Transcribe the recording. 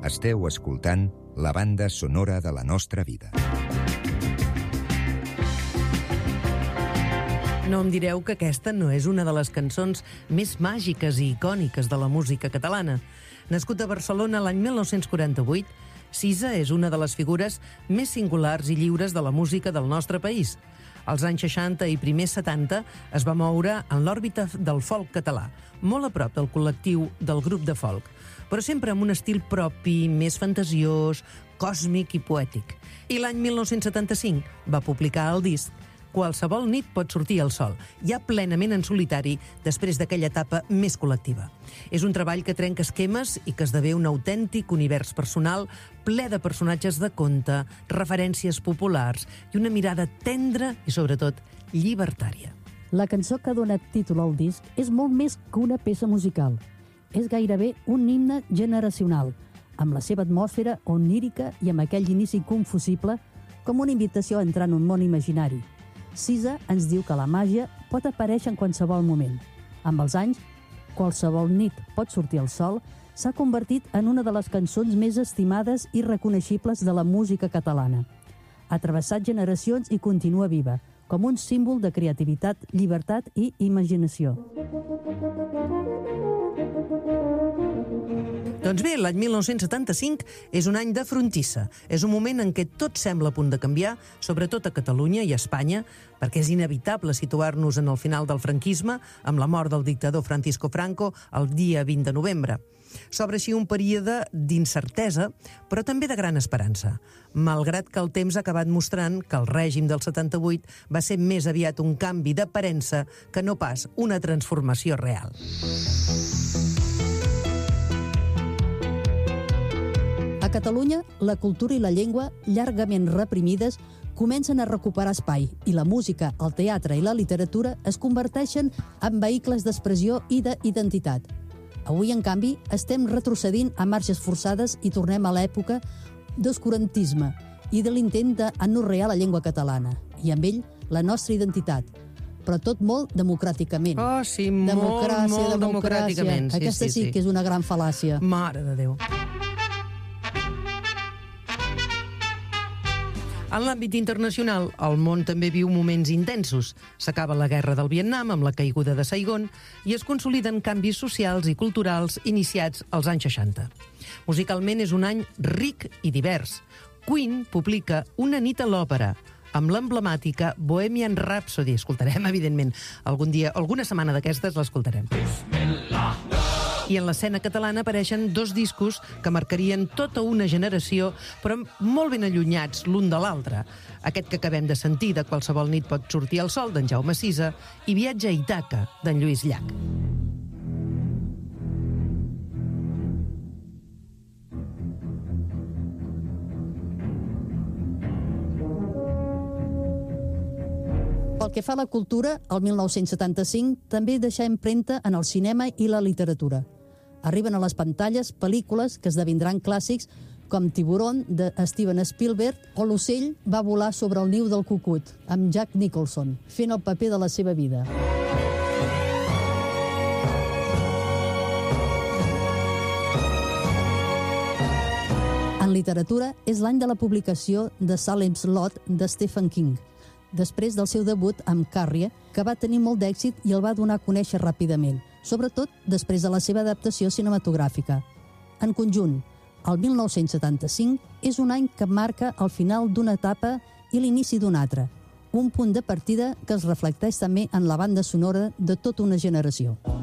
Esteu escoltant la banda sonora de la nostra vida. No em direu que aquesta no és una de les cançons més màgiques i icòniques de la música catalana. Nascut a Barcelona l'any 1948, Cisa és una de les figures més singulars i lliures de la música del nostre país. Als anys 60 i primers 70 es va moure en l'òrbita del folk català, molt a prop del col·lectiu del grup de folk, però sempre amb un estil propi, més fantasiós, còsmic i poètic. I l'any 1975 va publicar el disc Qualsevol nit pot sortir el sol, ja plenament en solitari després d'aquella etapa més col·lectiva. És un treball que trenca esquemes i que esdevé un autèntic univers personal ple de personatges de conte, referències populars i una mirada tendra i, sobretot, llibertària. La cançó que dona títol al disc és molt més que una peça musical. És gairebé un himne generacional, amb la seva atmosfera onírica i amb aquell inici confusible com una invitació a entrar en un món imaginari. Cisa ens diu que la màgia pot aparèixer en qualsevol moment. Amb els anys, Qualsevol nit pot sortir el sol s'ha convertit en una de les cançons més estimades i reconeixibles de la música catalana. Ha travessat generacions i continua viva, com un símbol de creativitat, llibertat i imaginació. Doncs bé, l'any 1975 és un any de frontissa. És un moment en què tot sembla a punt de canviar, sobretot a Catalunya i a Espanya, perquè és inevitable situar-nos en el final del franquisme, amb la mort del dictador Francisco Franco el dia 20 de novembre. S'obre així un període d'incertesa, però també de gran esperança, malgrat que el temps ha acabat mostrant que el règim del 78 va ser més aviat un canvi d'aparença que no pas una transformació real. A Catalunya, la cultura i la llengua, llargament reprimides, comencen a recuperar espai i la música, el teatre i la literatura es converteixen en vehicles d'expressió i d'identitat. Avui, en canvi, estem retrocedint a marxes forçades i tornem a l'època d'oscurantisme i de l'intent d'anorrear la llengua catalana, i amb ell la nostra identitat, però tot molt democràticament. Oh, sí, molt democràticament. Aquesta sí que és una gran fal·làcia. Mare de Déu. En l'àmbit internacional, el món també viu moments intensos. S'acaba la guerra del Vietnam amb la caiguda de Saigon i es consoliden canvis socials i culturals iniciats als anys 60. Musicalment és un any ric i divers. Queen publica Una nit a l'òpera, amb l'emblemàtica Bohemian Rhapsody. Escoltarem, evidentment. Algun dia, alguna setmana d'aquestes l'escoltarem. I en l'escena catalana apareixen dos discos que marcarien tota una generació, però molt ben allunyats l'un de l'altre. Aquest que acabem de sentir, de Qualsevol nit pot sortir el sol, d'en Jaume Sisa, i Viatge a Ítaca, d'en Lluís Llach. Pel que fa a la cultura, el 1975 també deixà empremta en el cinema i la literatura. Arriben a les pantalles pel·lícules que esdevindran clàssics com Tiburón, de Steven Spielberg, o L'ocell va volar sobre el niu del cucut, amb Jack Nicholson, fent el paper de la seva vida. En literatura, és l'any de la publicació de Salem's Lot de Stephen King, després del seu debut amb Carrie, que va tenir molt d'èxit i el va donar a conèixer ràpidament, sobretot després de la seva adaptació cinematogràfica. En conjunt, el 1975 és un any que marca el final d'una etapa i l'inici d'una altra, un punt de partida que es reflecteix també en la banda sonora de tota una generació.